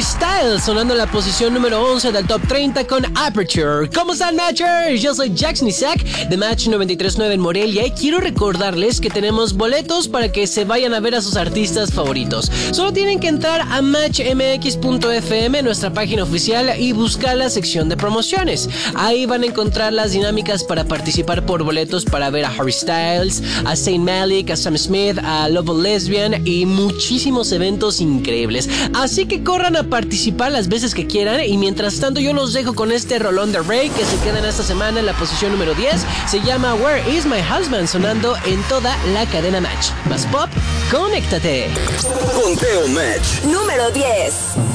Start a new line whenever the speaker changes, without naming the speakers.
Harry Styles sonando en la posición número 11 del Top 30 con Aperture. ¿Cómo están, Matchers? Yo soy Jackson Isaac de Match 93.9 en Morelia y quiero recordarles que tenemos boletos para que se vayan a ver a sus artistas favoritos. Solo tienen que entrar a matchmx.fm, nuestra página oficial, y buscar la sección de promociones. Ahí van a encontrar las dinámicas para participar por boletos para ver a Harry Styles, a Zayn Malik, a Sam Smith, a Love Lesbian y muchísimos eventos increíbles. Así que corran a participar las veces que quieran, y mientras tanto yo los dejo con este rolón de Rey que se queda en esta semana en la posición número 10. Se llama Where Is My Husband, sonando en toda la cadena Match. Más pop, conéctate.
Conteo Match número 10.